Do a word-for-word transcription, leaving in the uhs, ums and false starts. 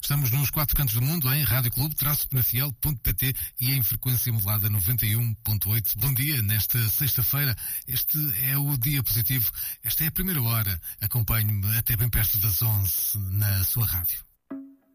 Estamos nos quatro cantos do mundo em rádio clube traço penafiel ponto pt e em frequência modulada noventa e um ponto oito. Bom dia, nesta sexta-feira. Este é o dia positivo. Esta é a primeira hora. Acompanhe-me até bem perto das onze na sua rádio.